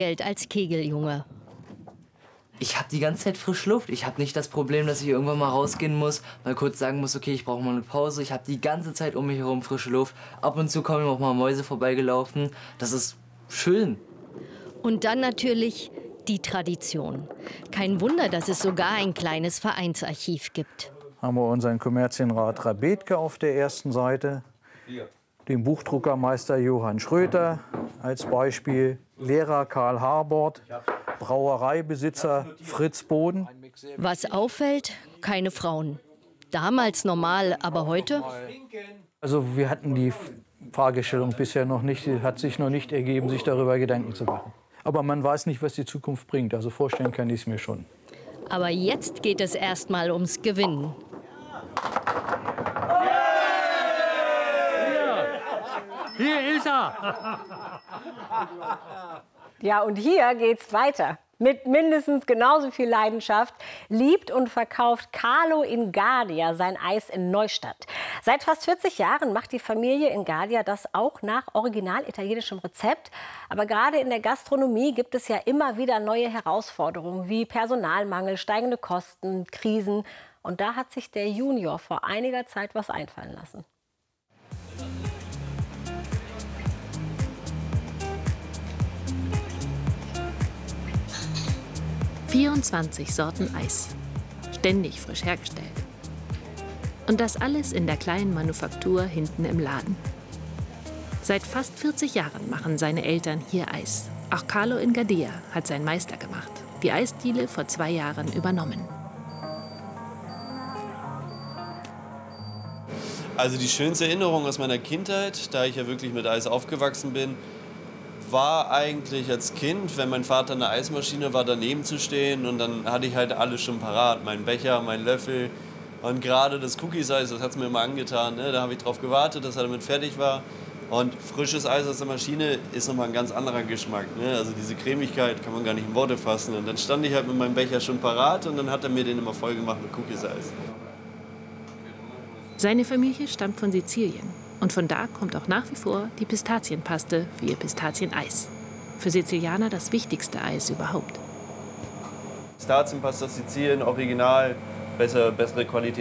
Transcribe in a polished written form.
Geld als Kegeljunge. Ich habe die ganze Zeit frische Luft. Ich habe nicht das Problem, dass ich irgendwann mal rausgehen muss, mal kurz sagen muss, okay, ich brauche mal eine Pause. Ich habe die ganze Zeit um mich herum frische Luft. Ab und zu kommen auch mal Mäuse vorbeigelaufen. Das ist schön. Und dann natürlich die Tradition. Kein Wunder, dass es sogar ein kleines Vereinsarchiv gibt. Haben wir unseren Kommerzienrat Rabetke auf der ersten Seite, den Buchdruckermeister Johann Schröter als Beispiel, Lehrer Karl Harbord, Brauereibesitzer Fritz Boden. Was auffällt, keine Frauen. Damals normal, aber heute? Also wir hatten die Fragestellung bisher noch nicht, hat sich noch nicht ergeben, sich darüber Gedanken zu machen. Aber man weiß nicht, was die Zukunft bringt, also vorstellen kann ich es mir schon. Aber jetzt geht es erstmal ums Gewinnen. Hier ist er! Ja, und hier geht's weiter. Mit mindestens genauso viel Leidenschaft liebt und verkauft Carlo Ingardia sein Eis in Neustadt. Seit fast 40 Jahren macht die Familie Ingardia das auch nach original italienischem Rezept. Aber gerade in der Gastronomie gibt es ja immer wieder neue Herausforderungen wie Personalmangel, steigende Kosten, Krisen. Und da hat sich der Junior vor einiger Zeit was einfallen lassen. 24 Sorten Eis, ständig frisch hergestellt. Und das alles in der kleinen Manufaktur hinten im Laden. Seit fast 40 Jahren machen seine Eltern hier Eis. Auch Carlo Ingardia hat seinen Meister gemacht, die Eisdiele vor 2 Jahren übernommen. Also die schönste Erinnerung aus meiner Kindheit, da ich ja wirklich mit Eis aufgewachsen bin, war eigentlich als Kind, wenn mein Vater eine Eismaschine war, daneben zu stehen und dann hatte ich halt alles schon parat. Meinen Becher, meinen Löffel und gerade das Cookies-Eis, das hat es mir immer angetan. Ne? Da habe ich drauf gewartet, dass er damit fertig war. Und frisches Eis aus der Maschine ist nochmal ein ganz anderer Geschmack. Ne? Also diese Cremigkeit kann man gar nicht in Worte fassen. Und dann stand ich halt mit meinem Becher schon parat und dann hat er mir den immer voll gemacht mit Cookies-Eis. Seine Familie stammt von Sizilien. Und von da kommt auch nach wie vor die Pistazienpaste für ihr Pistazieneis. Für Sizilianer das wichtigste Eis überhaupt. Pistazienpaste aus Sizilien, original, bessere Qualität.